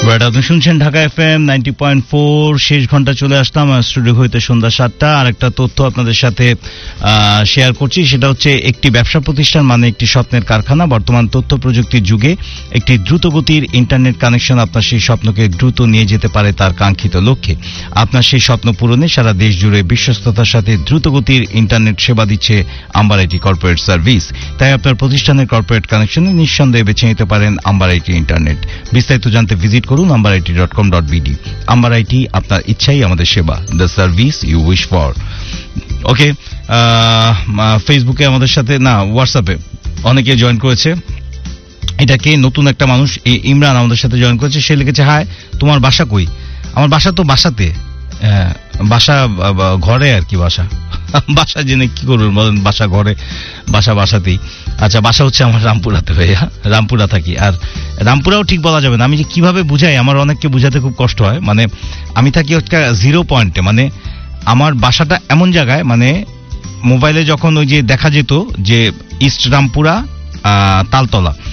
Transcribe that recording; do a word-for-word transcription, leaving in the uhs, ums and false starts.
আপনি শুনছেন Dhaka FM ninety point four. শেষ ঘন্টা চলে আসলাম স্টুডিও হইতে সন্ধ্যা সাতটা। আর একটা তথ্য আপনাদের সাথে শেয়ার করছি, সেটা হচ্ছে একটি ব্যবসা প্রতিষ্ঠান মানে একটি স্বপ্নের কারখানা। বর্তমান তথ্য প্রযুক্তির যুগে একটি দ্রুতগতির ইন্টারনেট কানেকশন আপনার সেই স্বপ্নকে দ্রুত নিয়ে যেতে পারে তার কাঙ্ক্ষিত লক্ষ্যে। আপনার সেই স্বপ্ন পূরণে সারা দেশ জুড়ে বিশ্বস্ততার সাথে দ্রুতগতির ইন্টারনেট সেবা দিচ্ছে আম্বার আইটি কর্পোরেট সার্ভিস। তাই আপনার প্রতিষ্ঠানের কর্পোরেট কানেকশনে নিঃসন্দেহে বেছে নিতে পারেন আম্বার আইটি ইন্টারনেট। বিস্তারিত জানতে ভিজিট করুন amber IT dot com dot BD. Amber IT, আপনার ইচ্ছাই আমাদের সেবা, the service you wish for. ওকে, ফেসবুকে আমাদের সাথে না, হোয়াটসঅ্যাপে অনেকে জয়েন করেছে। এটাকে নতুন একটা মানুষ ইমরান আমাদের সাথে জয়েন করেছে। সে লিখেছে, হাই, তোমার বাসা কই? আমার বাসা তো বাসাতে, বাসা ঘরে আর কি। বাসা বাসা জেনে কি করবেন বলেন? বাসা ঘরে, বাসা বাসাতেই। আচ্ছা, বাসা হচ্ছে আমার রামপুরাতে, ভাইয়া রামপুরা থাকি। আর রামপুরাও ঠিক বলা যাবে না, আমি যে কিভাবে বুঝাই আমার অনেককে বুঝাতে খুব কষ্ট হয়। মানে আমি থাকি হচ্ছে জিরো পয়েন্টে, মানে আমার বাসাটা এমন জায়গায়, মানে মোবাইলে যখন ওই যে দেখা যেত যে ইস্ট রামপুরা তালতলা,